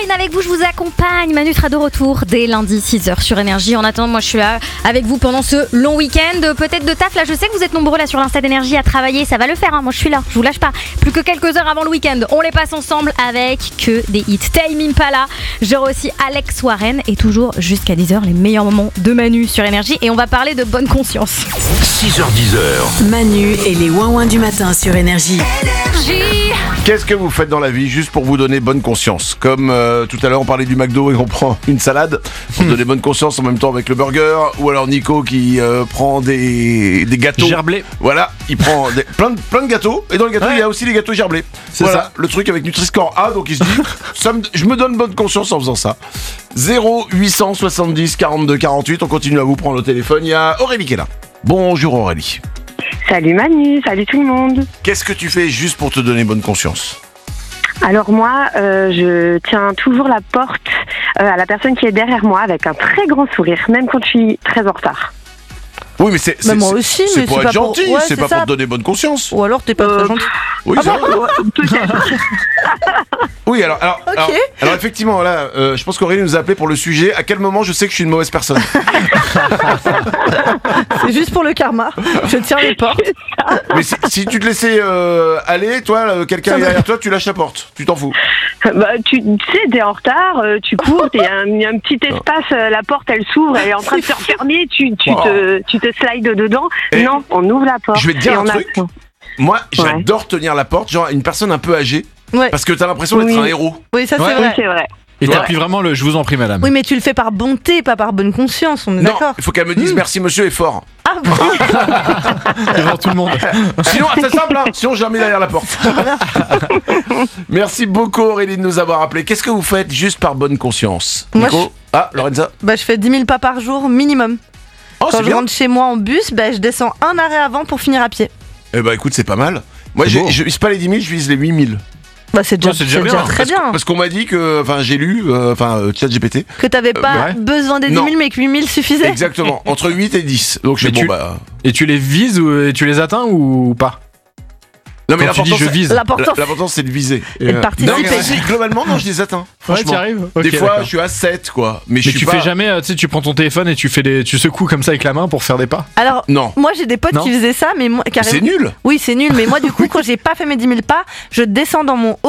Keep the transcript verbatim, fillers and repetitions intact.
Auréline avec vous, je vous accompagne. Manu sera de retour dès lundi six heures sur Énergie. En attendant, moi je suis là avec vous pendant ce long week-end. Peut-être de taf, là je sais que vous êtes nombreux là sur l'Insta d'Énergie à travailler. Ça va le faire, hein. Moi je suis là, je vous lâche pas. Plus que quelques heures avant le week-end, on les passe ensemble avec que des hits. Tame Impala, j'aurai aussi Alex Warren et toujours jusqu'à dix heures les meilleurs moments de Manu sur Énergie. Et on va parler de bonne conscience. six heures dix heures. Manu et les ouin-ouin du matin sur Énergie. Énergie. Qu'est-ce que vous faites dans la vie juste pour vous donner bonne conscience? Comme euh, tout à l'heure on parlait du McDo et on prend une salade pour donner bonne conscience en même temps avec le burger. Ou alors Nico qui euh, prend des, des gâteaux gerblés. Voilà, il prend des, plein, de, plein de gâteaux. Et dans les gâteaux Ouais. il y a aussi les gâteaux gerblés. C'est Voilà, ça. le truc avec Nutri-Score A. Donc il se dit, ça me, je me donne bonne conscience en faisant ça. Zéro huit cent soixante-dix quarante-deux quarante-huit. On continue à vous prendre au téléphone. Il y a Aurélie qui est là. Bonjour Aurélie. Salut Manu, salut tout le monde. Qu'est-ce que tu fais juste pour te donner bonne conscience? Alors moi, euh, je tiens toujours la porte euh, à la personne qui est derrière moi avec un très grand sourire, même quand je suis très en retard. Oui, mais c'est Bah, c'est- moi c'est- aussi, c'est mais pour c'est être pas pour- gentil, ouais, c'est c'est pas ça. pour te donner bonne conscience. Ou alors t'es pas Euh, très gentil. Oui, ça va. Peut-être. Oui, alors, alors, Ok. alors, alors, effectivement, là, euh, je pense qu'Aurélie nous a appelé pour le sujet. À quel moment je sais que je suis une mauvaise personne? C'est juste pour le karma. Je tiens les portes. Mais si, si tu te laissais euh, aller, toi, euh, quelqu'un Ça est va. derrière toi, tu lâches la porte. Tu t'en fous. Bah, tu, tu sais, t'es en retard, euh, tu cours, il y a un, y a un petit espace, euh, la porte elle s'ouvre, elle est en train de se refermer, tu, tu, Wow. te, tu te slides dedans. Et non, on ouvre la porte. je vais te dire et un on truc. attend. Moi, j'adore tenir la porte, genre une personne un peu âgée, Ouais. parce que t'as l'impression d'être Oui. un héros. Oui, ça c'est Ouais. Oui, vrai. c'est vrai. Et Ouais. t'appuies vraiment le je vous en prie, madame. Oui, mais tu le fais par bonté, pas par bonne conscience. On est Non, d'accord. il faut qu'elle me dise merci monsieur et fort. Ah bon. Devant tout le monde. Sinon, c'est simple, hein. Sinon, je la mets derrière la porte. Merci beaucoup, Aurélie, de nous avoir appelé. Qu'est-ce que vous faites juste par bonne conscience? Moi, Nico? Ah, Lorenza? Bah, je fais dix mille pas par jour minimum. Oh, Quand c'est je bien. rentre chez moi en bus, bah, je descends un arrêt avant pour finir à pied. Eh ben, écoute, c'est pas mal. Moi, C'est j'ai- beau. je vise pas les dix mille, je vise les huit mille. Bah, c'est déjà, Oh, c'est déjà c'est bien. déjà très Parce, bien. parce qu'on m'a dit que, enfin, j'ai lu, euh, enfin, euh, ChatGPT. Que t'avais pas ouais. besoin des dix Non. mille, mais que huit mille suffisait. Exactement, entre huit et dix. Donc, je Mais bon, tu- bah. Et tu les vises ou et tu les atteins ou pas? Non, mais Quand tu dis l'important, je c'est- vise. L'important, la- l'important, c'est de viser. Et de euh, participer. non, mais si, globalement, non, je les atteins. Franchement. t'y arrives. Des Ok, fois, d'accord. je suis à sept, quoi. Mais, je Mais suis tu pas... fais jamais, euh, tu sais, tu prends ton téléphone et tu fais des, tu secoues comme ça avec la main pour faire des pas. Alors, Non. moi j'ai des potes Non. qui faisaient ça, mais moi, carrément. C'est nul. Oui, c'est nul, mais moi du coup, quand j'ai pas fait mes dix mille pas, je descends dans mon